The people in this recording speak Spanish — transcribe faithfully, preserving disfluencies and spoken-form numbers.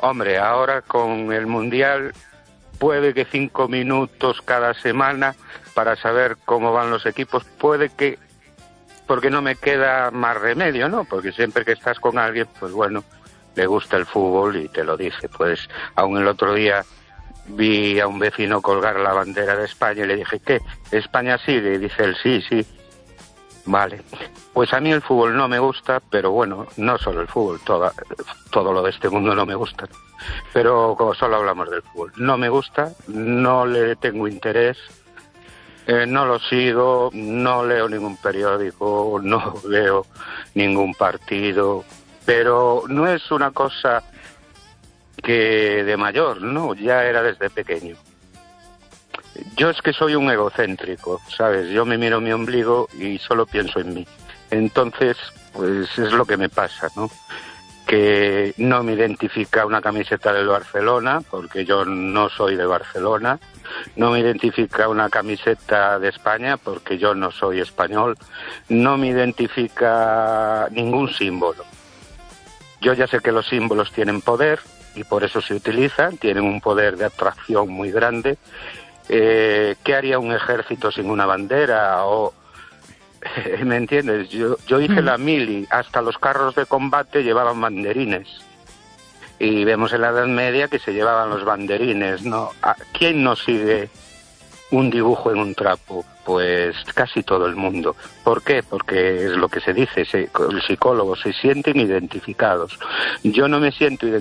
Hombre, ahora con el Mundial puede que cinco minutos cada semana para saber cómo van los equipos, puede que, porque no me queda más remedio, ¿no? Porque siempre que estás con alguien, pues bueno, le gusta el fútbol y te lo dice. Pues aún el otro día vi a un vecino colgar la bandera de España y le dije, ¿qué? ¿España sigue? Y dice él, sí, sí. Vale. Pues a mí el fútbol no me gusta, pero bueno, no solo el fútbol, toda, todo lo de este mundo no me gusta. Pero como solo hablamos del fútbol, no me gusta, no le tengo interés, eh, no lo sigo, no leo ningún periódico, no veo ningún partido, pero no es una cosa que de mayor, no, ya era desde pequeño. Yo es que soy un egocéntrico, ¿sabes? Yo me miro mi ombligo y solo pienso en mí. Entonces, pues es lo que me pasa, ¿no? Que no me identifica una camiseta del Barcelona, porque yo no soy de Barcelona. No me identifica una camiseta de España, porque yo no soy español. No me identifica ningún símbolo. Yo ya sé que los símbolos tienen poder y por eso se utilizan, tienen un poder de atracción muy grande. Eh, ¿Qué haría un ejército sin una bandera? O, ¿me entiendes? Yo, yo hice mm. la mili, hasta los carros de combate llevaban banderines. Y vemos en la Edad Media que se llevaban los banderines, ¿no? ¿Quién no sigue un dibujo en un trapo? Pues casi todo el mundo. ¿Por qué? Porque es lo que se dice, se, los psicólogos se sienten identificados. Yo no me siento identificado.